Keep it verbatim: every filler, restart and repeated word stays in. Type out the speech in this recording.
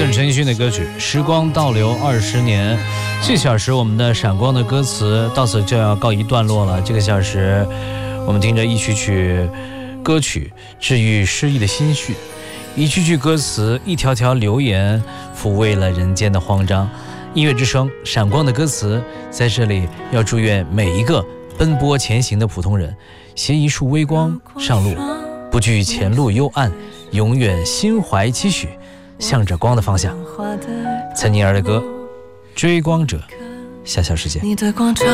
自陈奕迅的歌曲《时光倒流二十年》。这小时我们的闪光的歌词到此就要告一段落了。这个小时我们听着一曲曲歌曲治愈失意的心绪，一句句歌词，一条条留言抚慰了人间的慌张。音乐之声闪光的歌词在这里要祝愿每一个奔波前行的普通人携一束微光上路，不惧前路幽暗，永远心怀期许，向着光的方向。岑宁儿的歌《追光者》，下小时见。